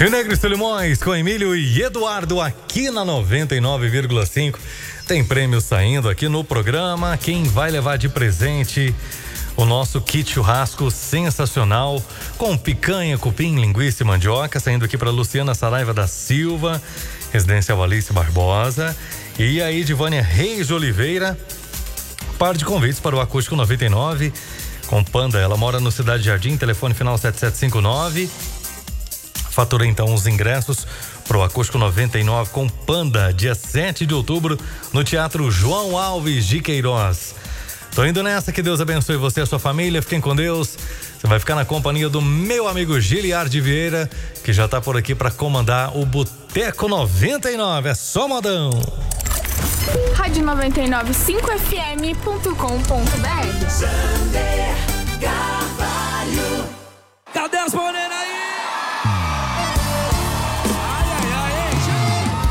Rio Negro e Solimões com Emílio e Eduardo aqui na 99,5. Tem prêmio saindo aqui no programa. Quem vai levar de presente o nosso kit churrasco sensacional com picanha, cupim, linguiça e mandioca, saindo aqui para Luciana Saraiva da Silva, Residencial Alice Barbosa, e a Edivânia Reis de Oliveira. Par de convites para o Acústico 99 com Panda. Ela mora no Cidade Jardim, telefone final 7759. Fatura então os ingressos pro Acústico 99 com Panda, dia 7 de outubro, no Teatro João Alves de Queiroz. Tô indo nessa, que Deus abençoe você e a sua família, fiquem com Deus. Você vai ficar na companhia do meu amigo Giliardi Vieira, que já tá por aqui para comandar o Boteco 99, é só modão. Rádio 995fm.com.br. Cadê as bonetas?